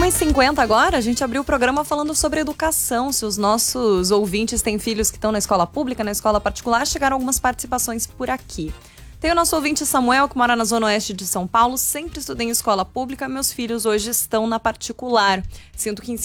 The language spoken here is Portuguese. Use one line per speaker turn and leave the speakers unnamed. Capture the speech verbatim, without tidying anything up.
e cinquenta agora, a gente abriu o programa falando sobre educação. Se os nossos ouvintes têm filhos que estão na escola pública, na escola particular, chegaram algumas participações por aqui. Tem o nosso ouvinte Samuel, que mora na zona oeste de São Paulo. Sempre estudei em escola pública, meus filhos hoje estão na particular. Sinto que